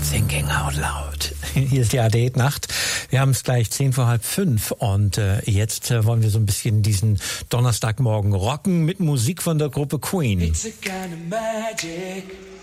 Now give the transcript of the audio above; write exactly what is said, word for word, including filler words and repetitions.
Thinking Out Loud. Hier ist die A D Nacht. Wir haben es gleich zehn vor halb fünf und äh, jetzt äh, wollen wir so ein bisschen diesen Donnerstagmorgen rocken mit Musik von der Gruppe Queen. It's a kind of magic.